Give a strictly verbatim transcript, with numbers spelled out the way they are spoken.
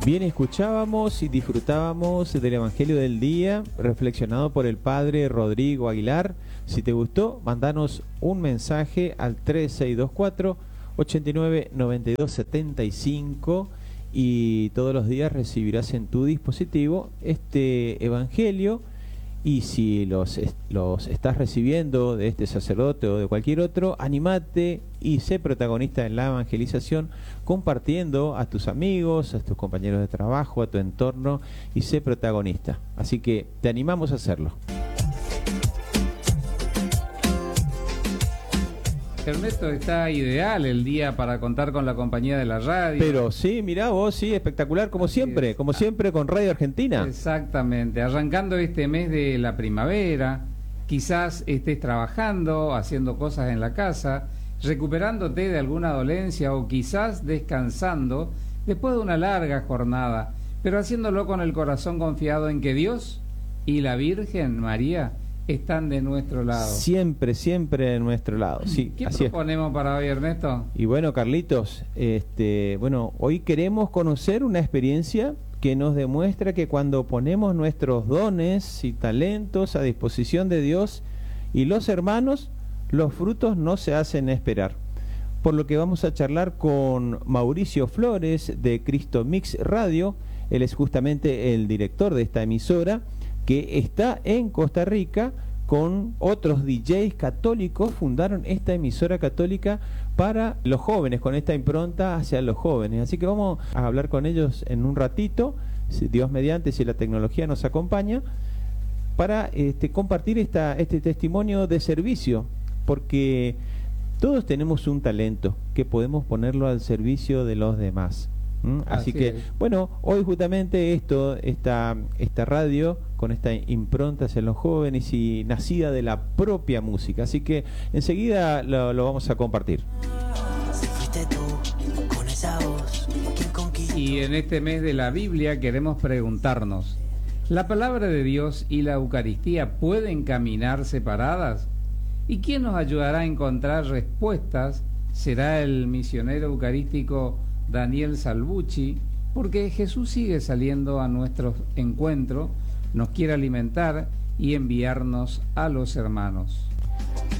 Bien, escuchábamos y disfrutábamos del Evangelio del Día, reflexionado por el Padre Rodrigo Aguilar. Si te gustó, mandanos un mensaje al tres seis dos cuatro, ocho nueve, nueve dos siete cinco y todos los días recibirás en tu dispositivo este Evangelio. Y si los, los estás recibiendo de este sacerdote o de cualquier otro, animate y sé protagonista en la evangelización, compartiendo a tus amigos, a tus compañeros de trabajo, a tu entorno, y sé protagonista. Así que te animamos a hacerlo. Ernesto, está ideal el día para contar con la compañía de la radio. Pero sí, mirá vos, sí, espectacular, como siempre, como siempre con Radio Argentina. Exactamente, arrancando este mes de la primavera, quizás estés trabajando, haciendo cosas en la casa, recuperándote de alguna dolencia o quizás descansando después de una larga jornada, pero haciéndolo con el corazón confiado en que Dios y la Virgen María están de nuestro lado. Siempre, siempre de nuestro lado. Sí, ¿Qué así proponemos es. para hoy, Ernesto? Y bueno, Carlitos, este, bueno, hoy queremos conocer una experiencia que nos demuestra que cuando ponemos nuestros dones y talentos a disposición de Dios y los hermanos, los frutos no se hacen esperar. Por lo que vamos a charlar con Mauricio Flores de Cristo Mix Radio. Él es justamente el director de esta emisora, que está en Costa Rica con otros D Js católicos. Fundaron esta emisora católica para los jóvenes, con esta impronta hacia los jóvenes. Así que vamos a hablar con ellos en un ratito, si Dios mediante, si la tecnología nos acompaña, para este, compartir esta, este testimonio de servicio, porque todos tenemos un talento que podemos ponerlo al servicio de los demás. ¿Mm? Así, Así que, es. bueno, hoy justamente esto, esta, esta radio con esta impronta hacia los jóvenes y nacida de la propia música. Así que enseguida lo, lo vamos a compartir. Y en este mes de la Biblia queremos preguntarnos, ¿la palabra de Dios y la Eucaristía pueden caminar separadas? ¿Y quién nos ayudará a encontrar respuestas? ¿Será el misionero eucarístico Daniel Salvucci? Porque Jesús sigue saliendo a nuestro encuentro, nos quiere alimentar y enviarnos a los hermanos.